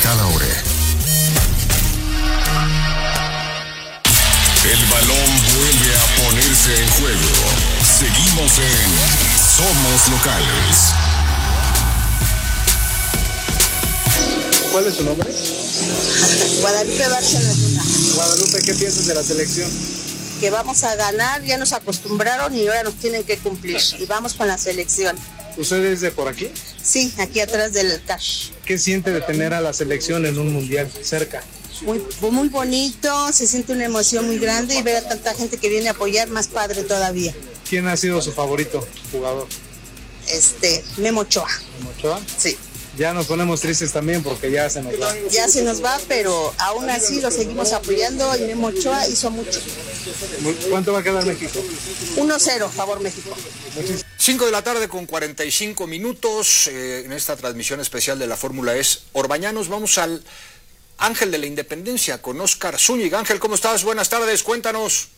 cada hora. El balón vuelve a ponerse en juego. Seguimos en Somos Locales. ¿Cuál es su nombre? Guadalupe Bárcena Luna. Guadalupe, ¿qué piensas de la selección? Que vamos a ganar, ya nos acostumbraron y ahora nos tienen que cumplir. Y vamos con la selección. ¿Usted es de por aquí? Sí, aquí atrás del cash. ¿Qué siente de tener a la selección en un mundial cerca? Muy bonito, se siente una emoción muy grande y ver a tanta gente que viene a apoyar, más padre todavía. ¿Quién ha sido su favorito jugador? Memo Ochoa. ¿Memo Ochoa? Sí. Ya nos ponemos tristes también porque ya se nos va. Ya se nos va, pero aún así lo seguimos apoyando y Memo Ochoa hizo mucho. ¿Cuánto va a quedar México? 1-0, favor México. 5 de la tarde con 45 minutos en esta transmisión especial de la Fórmula E. Orbañanos, vamos al Ángel de la Independencia con Óscar Zúñiga. Ángel, ¿cómo estás? Buenas tardes, cuéntanos.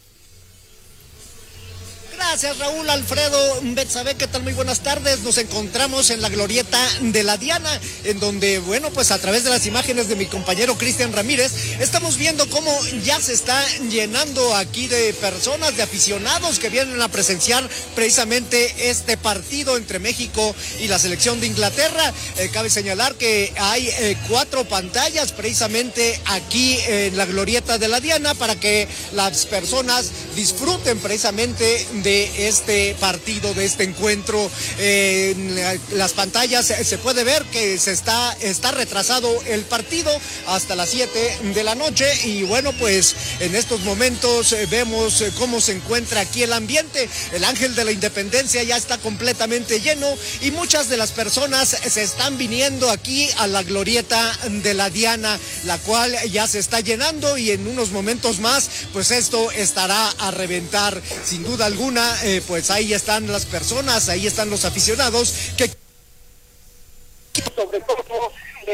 Gracias, Raúl, Alfredo, Betsabe, ¿qué tal? Muy buenas tardes. Nos encontramos en la glorieta de la Diana, en donde, bueno, pues a través de las imágenes de mi compañero Cristian Ramírez, estamos viendo cómo ya se está llenando aquí de personas, de aficionados que vienen a presenciar precisamente este partido entre México y la selección de Inglaterra. Cabe señalar que hay 4 pantallas precisamente aquí en la glorieta de la Diana para que las personas disfruten precisamente de este partido, de este encuentro. En las pantallas se puede ver que está retrasado el partido hasta las 7 de la noche y bueno, pues en estos momentos vemos cómo se encuentra aquí el ambiente. El Ángel de la Independencia ya está completamente lleno y muchas de las personas se están viniendo aquí a la glorieta de la Diana, la cual ya se está llenando y en unos momentos más pues esto estará a reventar sin duda alguna. Pues ahí están las personas, ahí están los aficionados que sobre todo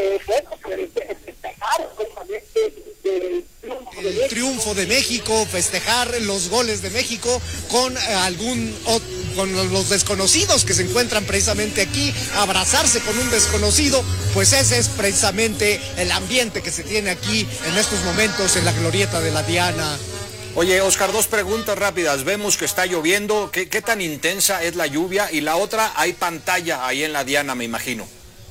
el triunfo de México, festejar los goles de México con con los desconocidos que se encuentran precisamente aquí, abrazarse con un desconocido, pues ese es precisamente el ambiente que se tiene aquí en estos momentos en la glorieta de la Diana. Oye, Óscar, 2 preguntas rápidas. Vemos que está lloviendo. ¿Qué tan intensa es la lluvia? Y la otra, hay pantalla ahí en la Diana, me imagino.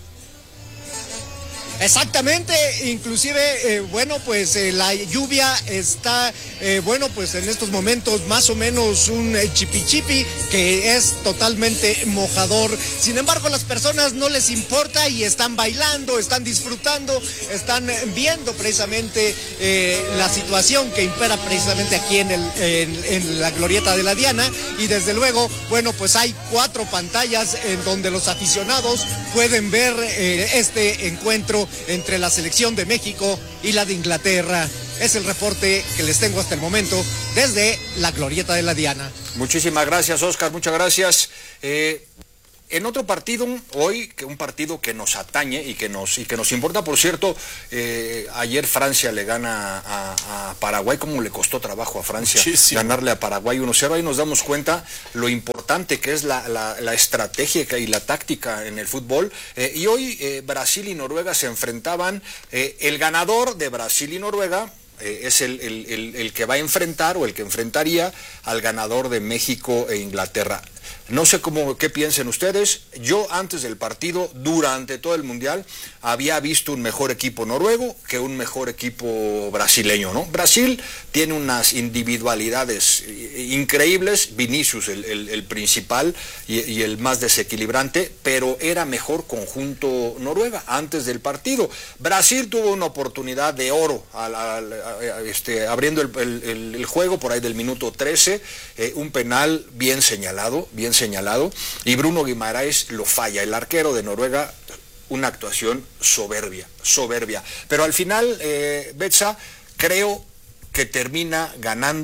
Exactamente, inclusive, bueno, pues la lluvia está, bueno, pues en estos momentos más o menos un chipi que es totalmente mojador. Sin embargo, a las personas no les importa y están bailando, están disfrutando, están viendo precisamente la situación que impera precisamente aquí en la glorieta de la Diana. Y desde luego, bueno, pues hay 4 pantallas en donde los aficionados pueden ver este encuentro entre la selección de México y la de Inglaterra. Es el reporte que les tengo hasta el momento desde la glorieta de la Diana. Muchísimas gracias, Óscar, muchas gracias. En otro partido, hoy, un partido que nos atañe y que nos importa, por cierto, ayer Francia le gana a Paraguay. ¿Cómo le costó trabajo a Francia ganarle a Paraguay 1-0? Ahí nos damos cuenta lo importante que es la estrategia y la táctica en el fútbol. Y hoy Brasil y Noruega se enfrentaban. El ganador de Brasil y Noruega es el que va a enfrentar o el que enfrentaría al ganador de México e Inglaterra. No sé qué piensen ustedes. Yo antes del partido, durante todo el Mundial, había visto un mejor equipo noruego que un mejor equipo brasileño, ¿no? Brasil tiene unas individualidades increíbles, Vinicius el principal y el más desequilibrante, pero era mejor conjunto Noruega antes del partido. Brasil tuvo una oportunidad de oro abriendo el juego por ahí del minuto 13, un penal bien señalado, y Bruno Guimaraes lo falla. El arquero de Noruega, una actuación soberbia. Pero al final, Betsa, creo que termina ganando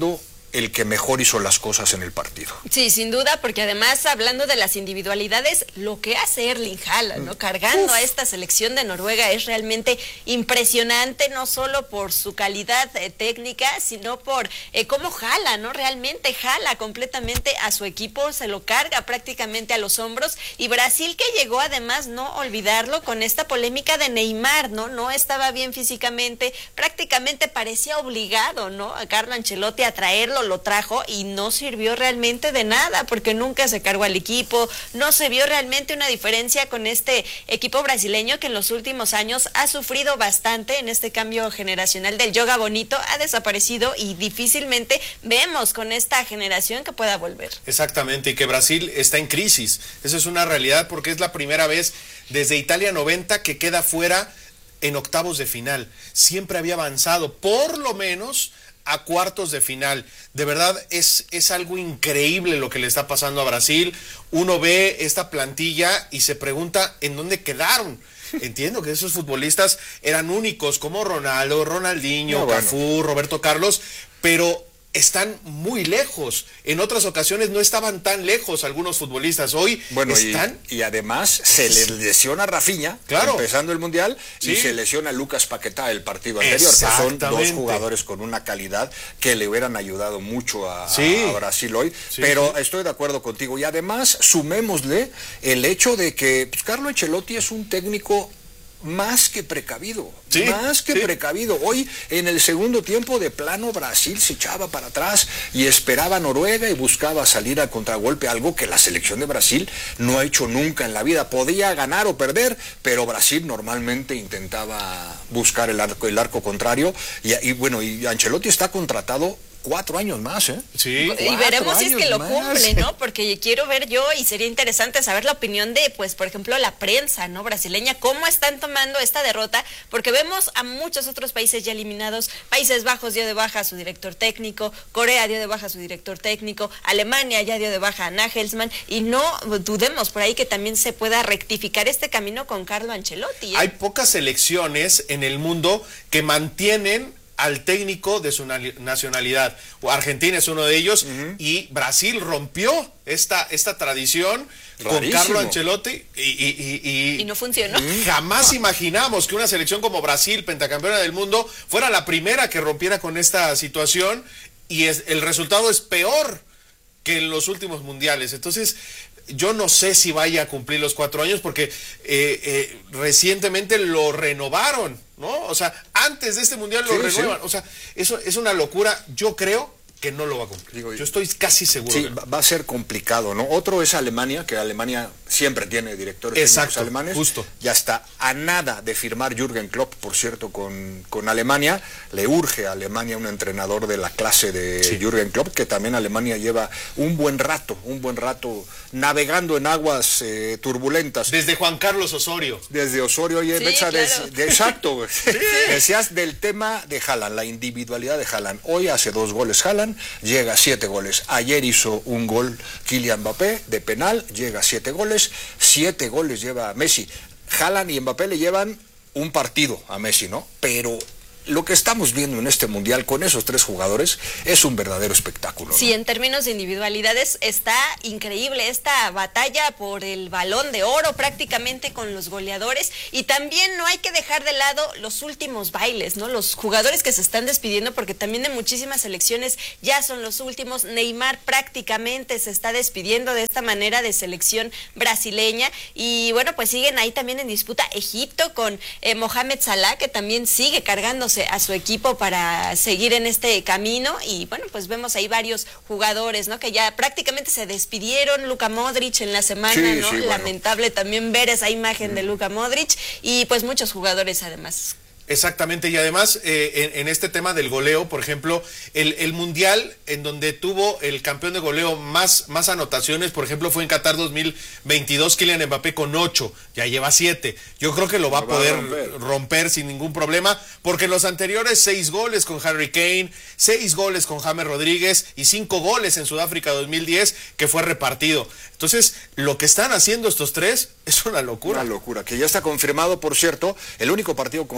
el que mejor hizo las cosas en el partido. Sí, sin duda, porque además, hablando de las individualidades, lo que hace Erling Haaland, ¿no? Cargando a esta selección de Noruega es realmente impresionante, no solo por su calidad técnica, sino por cómo jala, ¿no? Realmente jala completamente a su equipo, se lo carga prácticamente a los hombros, y Brasil, que llegó además, no olvidarlo, con esta polémica de Neymar, ¿no? No estaba bien físicamente, prácticamente parecía obligado, ¿no? A Carlo Ancelotti a traerlo, lo trajo y no sirvió realmente de nada porque nunca se cargó al equipo, no se vio realmente una diferencia con este equipo brasileño que en los últimos años ha sufrido bastante en este cambio generacional del yoga bonito, ha desaparecido y difícilmente vemos con esta generación que pueda volver. Exactamente, y que Brasil está en crisis, eso es una realidad porque es la primera vez desde Italia 90 que queda fuera en octavos de final, siempre había avanzado por lo menos a cuartos de final. De verdad es algo increíble lo que le está pasando a Brasil. Uno ve esta plantilla y se pregunta en dónde quedaron. Entiendo que esos futbolistas eran únicos como Ronaldo, Ronaldinho, Cafú, Roberto Carlos, pero están muy lejos. En otras ocasiones no estaban tan lejos algunos futbolistas. Hoy están... Y además se les lesiona a Rafinha, empezando el Mundial, y se lesiona a Lucas Paquetá el partido anterior, que son dos jugadores con una calidad que le hubieran ayudado mucho a Brasil hoy. Pero estoy de acuerdo contigo. Y además sumémosle el hecho de que Carlo Ancelotti es un técnico más que precavido, precavido. Hoy en el segundo tiempo de plano Brasil se echaba para atrás y esperaba a Noruega y buscaba salir a contragolpe, algo que la selección de Brasil no ha hecho nunca en la vida. Podía ganar o perder, pero Brasil normalmente intentaba buscar el arco contrario y Ancelotti está contratado 4 años más, ¿eh? Sí. Y veremos si es que lo cumple, ¿no? Porque quiero ver yo, y sería interesante saber la opinión de, pues, por ejemplo, la prensa, ¿no? Brasileña, cómo están tomando esta derrota, porque vemos a muchos otros países ya eliminados. Países Bajos dio de baja a su director técnico, Corea dio de baja a su director técnico, Alemania ya dio de baja a Nagelsmann, y no dudemos por ahí que también se pueda rectificar este camino con Carlo Ancelotti, ¿eh? Hay pocas selecciones en el mundo que mantienen al técnico de su nacionalidad. Argentina es uno de ellos, y Brasil rompió esta tradición con Carlo Ancelotti y no funcionó. Jamás imaginamos que una selección como Brasil, pentacampeona del mundo, fuera la primera que rompiera con esta situación, y el resultado es peor que en los últimos mundiales. Entonces, yo no sé si vaya a cumplir los 4 años porque recientemente lo renovaron, ¿no? O sea, antes de este mundial lo renuevan. O sea, eso es una locura. Yo creo que no lo va a cumplir. Yo estoy casi seguro. Sí, va a ser complicado, ¿no? Otro es Alemania, que Alemania siempre tiene directores técnicos alemanes. Justo. Ya está a nada de firmar Jürgen Klopp, por cierto, con Alemania. Le urge a Alemania un entrenador de la clase de Jürgen Klopp, que también Alemania lleva un buen rato navegando en aguas turbulentas. Desde Juan Carlos Osorio. Desde Osorio, oye, Mecha, exacto. Decías del tema de Haaland, la individualidad de Haaland. Hoy hace 2 goles Haaland, llega a 7 goles. Ayer hizo un gol Kylian Mbappé de penal, llega a 7 goles. 7 goles lleva Messi. Haaland y Mbappé le llevan un partido a Messi, ¿no? Pero lo que estamos viendo en este mundial con esos 3 jugadores es un verdadero espectáculo, ¿no? Sí, en términos de individualidades está increíble esta batalla por el Balón de Oro prácticamente con los goleadores, y también no hay que dejar de lado los últimos bailes, ¿no? Los jugadores que se están despidiendo, porque también de muchísimas selecciones ya son los últimos. Neymar prácticamente se está despidiendo de esta manera de selección brasileña, y bueno, pues siguen ahí también en disputa Egipto con Mohamed Salah, que también sigue cargándose a su equipo para seguir en este camino, y bueno, pues vemos ahí varios jugadores, ¿no? Que ya prácticamente se despidieron. Luka Modric en la semana, ¿no? Lamentable también ver esa imagen de Luka Modric, y pues muchos jugadores además. Exactamente, y además en este tema del goleo, por ejemplo, el mundial en donde tuvo el campeón de goleo más anotaciones, por ejemplo, fue en Qatar 2022, Kylian Mbappé con 8, ya lleva 7. Yo creo que lo va a poder romper sin ningún problema, porque los anteriores 6 goles con Harry Kane, 6 goles con James Rodríguez y 5 goles en Sudáfrica 2010, que fue repartido. Entonces, lo que están haciendo estos 3 es una locura. Una locura, que ya está confirmado, por cierto, el único partido confirmado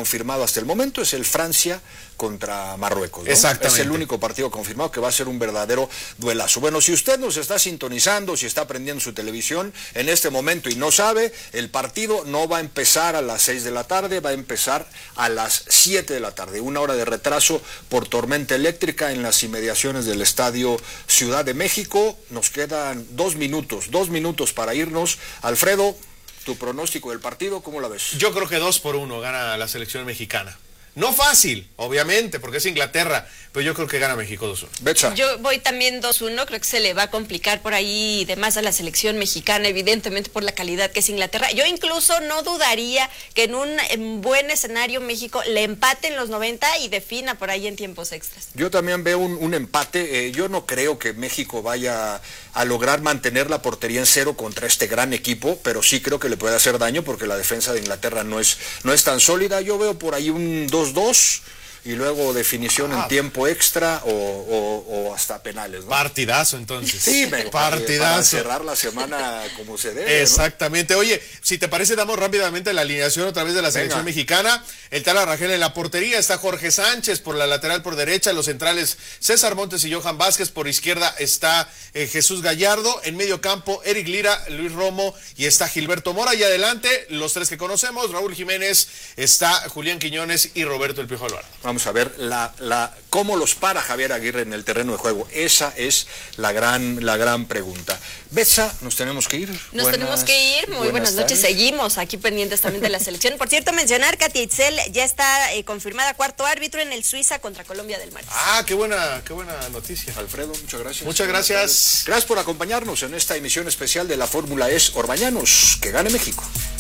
confirmado hasta el momento es el Francia contra Marruecos, ¿no? Exactamente. Es el único partido confirmado que va a ser un verdadero duelazo. Bueno, si usted nos está sintonizando, si está prendiendo su televisión en este momento y no sabe, el partido no va a empezar a las 6 de la tarde, va a empezar a las 7 de la tarde, 1 hora de retraso por tormenta eléctrica en las inmediaciones del Estadio Ciudad de México. Nos quedan 2 minutos para irnos. Alfredo, tu pronóstico del partido, ¿cómo la ves? Yo creo que 2-1 gana la selección mexicana. No fácil, obviamente, porque es Inglaterra, pero yo creo que gana México 2-1. Betsa. Yo voy también 2-1, creo que se le va a complicar por ahí de más a la selección mexicana, evidentemente por la calidad que es Inglaterra. Yo incluso no dudaría que en un buen escenario México le empate en los 90 y defina por ahí en tiempos extras. Yo también veo un empate. Yo no creo que México vaya a lograr mantener la portería en cero contra este gran equipo, pero sí creo que le puede hacer daño porque la defensa de Inglaterra no es tan sólida. Yo veo por ahí un 2-2 y luego definición en tiempo extra o hasta penales, ¿no? Partidazo, entonces. Sí, partidazo. Para cerrar la semana como se debe. Exactamente. ¿No? Oye, si te parece, damos rápidamente la alineación otra vez de la selección mexicana. El Tala Rangel en la portería, está Jorge Sánchez por la lateral por derecha, los centrales César Montes y Johan Vázquez, por izquierda está Jesús Gallardo, en medio campo Eric Lira, Luis Romo y está Gilberto Mora, y adelante los tres que conocemos, Raúl Jiménez, está Julián Quiñones y Roberto El Piojo Alvarado. Vamos a ver cómo los para Javier Aguirre en el terreno de juego. Esa es la gran pregunta. Betsa, nos tenemos que ir. Tenemos que ir. Muy buenas noches. Seguimos aquí pendientes también de la selección. Por cierto, mencionar, Katia Itzel ya está confirmada cuarto árbitro en el Suiza contra Colombia del Mar. Qué buena noticia. Alfredo, muchas gracias. Muchas gracias. Gracias por acompañarnos en esta emisión especial de la Fórmula E Orbañanos. Que gane México.